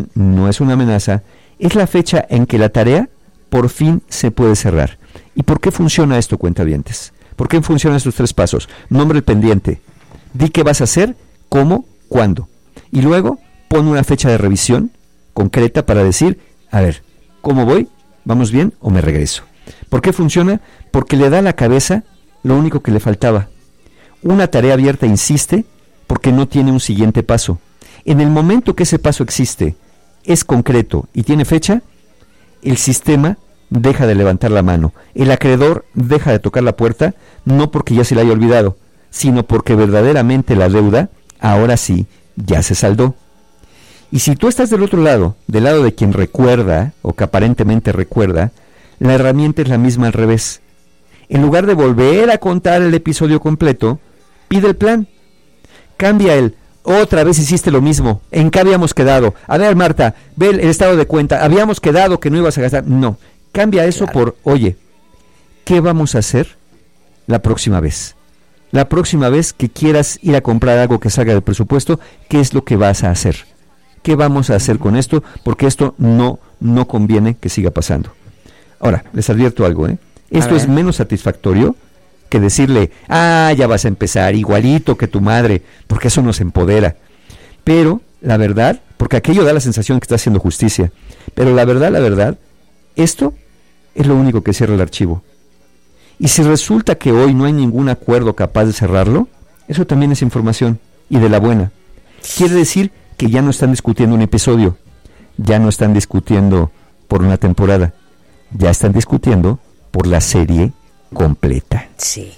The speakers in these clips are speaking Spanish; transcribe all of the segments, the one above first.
bien no es una amenaza, es la fecha en que la tarea por fin se puede cerrar. ¿Y por qué funciona esto, cuentavientes? ¿Por qué funcionan estos 3 pasos? Nombra el pendiente, di qué vas a hacer, cómo, cuándo. Y luego pon una fecha de revisión concreta para decir, a ver, ¿cómo voy? ¿Vamos bien o me regreso? ¿Por qué funciona? Porque le da a la cabeza lo único que le faltaba. Una tarea abierta insiste porque no tiene un siguiente paso. En el momento que ese paso existe, es concreto y tiene fecha, el sistema deja de levantar la mano. El acreedor deja de tocar la puerta, no porque ya se le haya olvidado, sino porque verdaderamente la deuda, ahora sí, ya se saldó. Y si tú estás del otro lado, del lado de quien recuerda, o que aparentemente recuerda, la herramienta es la misma al revés. En lugar de volver a contar el episodio completo, pide el plan. Cambia el, otra vez hiciste lo mismo, ¿en qué habíamos quedado? A ver, Marta, ve el estado de cuenta, habíamos quedado que no ibas a gastar. No, cambia eso por, oye, ¿qué vamos a hacer la próxima vez? La próxima vez que quieras ir a comprar algo que salga del presupuesto, ¿qué es lo que vas a hacer? ¿Qué vamos a hacer con esto? Porque esto no conviene que siga pasando. Ahora, les advierto algo, Esto es menos satisfactorio que decirle, ya vas a empezar igualito que tu madre, porque eso nos empodera. Pero, la verdad, porque aquello da la sensación que está haciendo justicia, pero la verdad, esto es lo único que cierra el archivo. Y si resulta que hoy no hay ningún acuerdo capaz de cerrarlo, eso también es información, y de la buena. Quiere decir que ya no están discutiendo un episodio, ya no están discutiendo por una temporada, ya están discutiendo por la serie completa. Sí,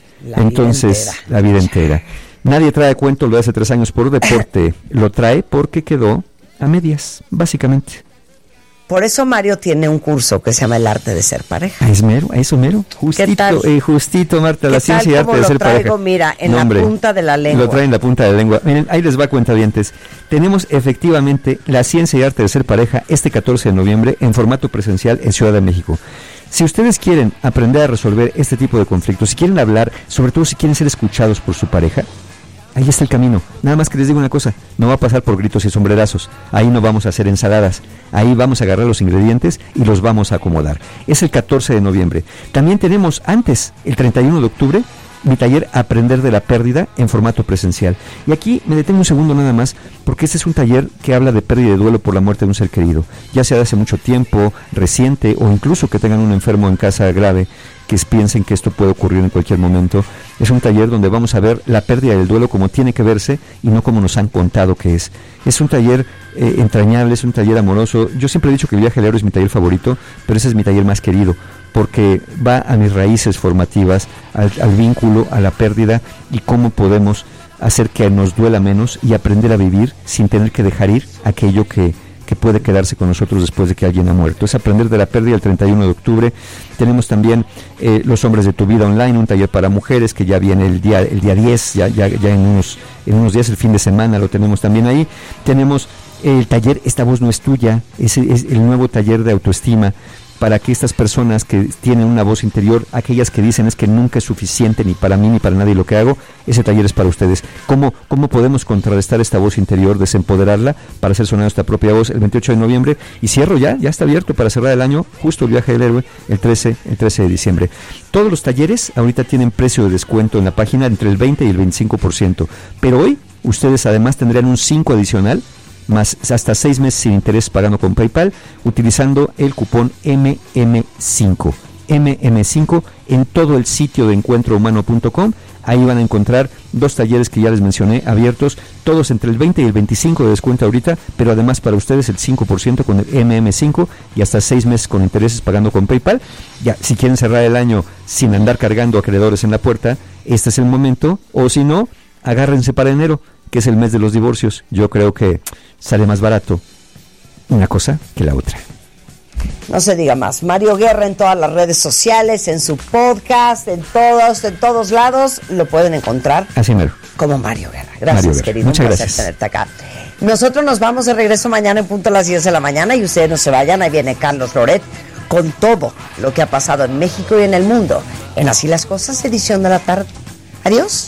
la vida entera. Nadie trae a cuento lo de hace 3 años por deporte, lo trae porque quedó a medias, básicamente. Por eso Mario tiene un curso que se llama El Arte de Ser Pareja. Es mero, eso mero. Justito, Marta, la ciencia y arte de ser pareja. Mira, en la punta de la lengua. Lo trae en la punta de la lengua. Miren, ahí les va, cuentavientes. Tenemos efectivamente la ciencia y arte de ser pareja este 14 de noviembre en formato presencial en Ciudad de México. Si ustedes quieren aprender a resolver este tipo de conflictos, si quieren hablar, sobre todo si quieren ser escuchados por su pareja, ahí está el camino. Nada más que les digo una cosa, no va a pasar por gritos y sombrerazos. Ahí no vamos a hacer ensaladas. Ahí vamos a agarrar los ingredientes y los vamos a acomodar. Es el 14 de noviembre. También tenemos antes, el 31 de octubre, mi taller Aprender de la Pérdida en formato presencial. Y aquí me detengo un segundo nada más, porque este es un taller que habla de pérdida y de duelo por la muerte de un ser querido, ya sea de hace mucho tiempo, reciente, o incluso que tengan un enfermo en casa grave, que piensen que esto puede ocurrir en cualquier momento. Es un taller donde vamos a ver la pérdida y el duelo como tiene que verse y no como nos han contado que es. Es un taller entrañable, es un taller amoroso. Yo siempre he dicho que el viaje al héroe es mi taller favorito, pero ese es mi taller más querido, porque va a mis raíces formativas, al vínculo, a la pérdida y cómo podemos hacer que nos duela menos y aprender a vivir sin tener que dejar ir aquello que puede quedarse con nosotros después de que alguien ha muerto. Es Aprender de la Pérdida el 31 de octubre. Tenemos también Los Hombres de tu Vida Online, un taller para mujeres que ya viene el día 10, ya en unos días, el fin de semana lo tenemos también ahí. Tenemos el taller Esta Voz No Es Tuya, es el nuevo taller de autoestima para que estas personas que tienen una voz interior, aquellas que dicen es que nunca es suficiente ni para mí ni para nadie lo que hago, ese taller es para ustedes. ¿Cómo podemos contrarrestar esta voz interior, desempoderarla para hacer sonar nuestra propia voz? El 28 de noviembre, y cierro ya está abierto para cerrar el año, justo el viaje del héroe, el 13 de diciembre. Todos los talleres ahorita tienen precio de descuento en la página entre el 20 y el 25%, pero hoy ustedes además tendrían un 5 adicional, más hasta 6 meses sin interés pagando con PayPal, utilizando el cupón MM5 en todo el sitio de encuentrohumano.com. Ahí van a encontrar 2 talleres que ya les mencioné abiertos, todos entre el 20 y el 25 de descuento ahorita, pero además para ustedes el 5% con el MM5 y hasta 6 meses con intereses pagando con PayPal. Ya, si quieren cerrar el año sin andar cargando acreedores en la puerta, este es el momento, o si no, agárrense para enero, que es el mes de los divorcios. Yo creo que sale más barato una cosa que la otra. No se diga más. Mario Guerra en todas las redes sociales, en su podcast, en todos lados lo pueden encontrar. Así mero. Como Mario Guerra. Gracias, Mario, querido. Muchas gracias. Un placer tenerte acá. Nosotros nos vamos de regreso mañana en punto a las 10 de la mañana y ustedes no se vayan. Ahí viene Carlos Loret con todo lo que ha pasado en México y en el mundo. En Así las Cosas, edición de la tarde. Adiós.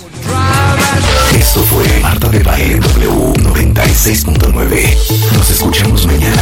Esto fue Marta de Baile W 96.9. Nos escuchamos mañana.